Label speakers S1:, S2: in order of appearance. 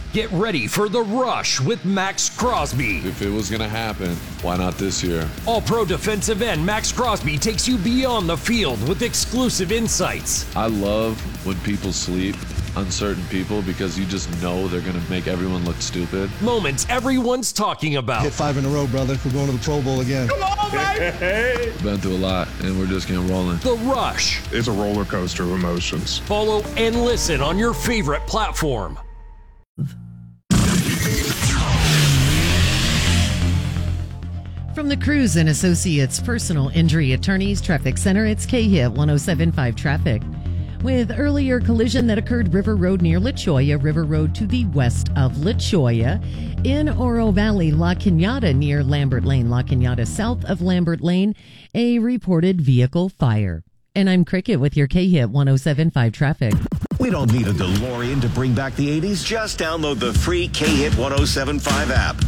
S1: Get ready for The Rush with Max Crosby.
S2: If it was going to happen, why not this year?
S1: All-pro defensive end Max Crosby takes you beyond the field with exclusive insights.
S2: I love when people sleep on certain people because you just know they're going to make everyone look stupid.
S1: Moments everyone's talking about.
S3: Hit 5 in a row, brother. We're going to the Pro Bowl again.
S4: Come on, baby!
S2: Been through a lot, and we're just getting rolling.
S1: The Rush.
S4: It's a roller coaster of emotions.
S1: Follow and listen on your favorite platform.
S5: From the Cruz and Associates Personal Injury Attorneys Traffic Center, it's K-Hit 107.5 Traffic. With earlier collision that occurred River Road near La Cholla, River Road to the west of La Cholla. In Oro Valley, La Cañada near Lambert Lane, La Cañada south of Lambert Lane, a reported vehicle fire. And I'm Cricket with your K-Hit 107.5 Traffic.
S6: We don't need a DeLorean to bring back the 80s. Just download the free K-Hit 107.5 app.